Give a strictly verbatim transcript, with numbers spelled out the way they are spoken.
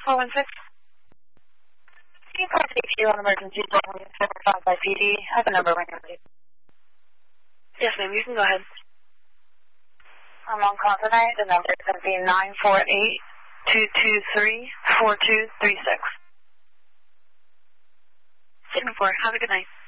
four one six. Can you contact you on emergency seven five by P D? I have a number right now. Yes, ma'am. You can go ahead. I'm on call tonight. The number is going to be nine four eight, two two three, four two three six. Six four. Have a good night.